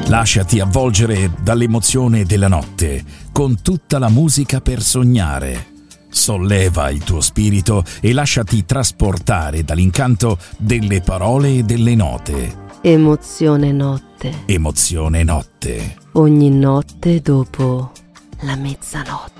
Lasciati avvolgere dall'emozione della notte, con tutta la musica per sognare. Solleva il tuo spirito e lasciati trasportare dall'incanto delle parole e delle note. Emozione notte. Emozione notte. Ogni notte dopo la mezzanotte.